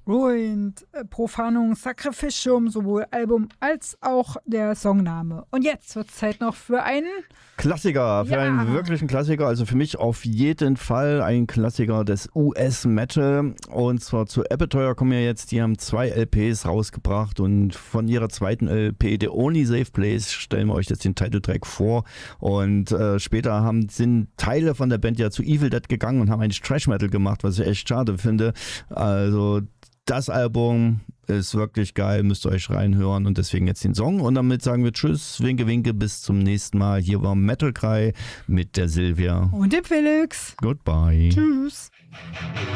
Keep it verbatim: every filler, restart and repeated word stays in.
Und äh, Profanum Sacrificium, sowohl Album als auch der Songname. Und jetzt wird es Zeit noch für einen Klassiker, für ja. einen wirklichen Klassiker. Also für mich auf jeden Fall ein Klassiker des U S-Metal. Und zwar zu Aperture kommen wir jetzt. Die haben zwei L Ps rausgebracht und von ihrer zweiten L P, The Only Safe Place, stellen wir euch jetzt den Titeltrack vor. Und äh, später haben, sind Teile von der Band ja zu Evil Dead gegangen und haben eigentlich Thrash-Metal gemacht, was ich echt schade finde. Also das Album ist wirklich geil, müsst ihr euch reinhören und deswegen jetzt den Song. Und damit sagen wir Tschüss, Winke, Winke, bis zum nächsten Mal. Hier war Metal Cry mit der Silvia. Und dem Felix. Goodbye. Tschüss.